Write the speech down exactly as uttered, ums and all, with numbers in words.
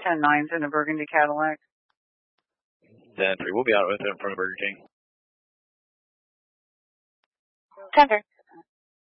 ten nines in a burgundy Cadillac. ten three, we'll be out with it in front of Burger King. ten three.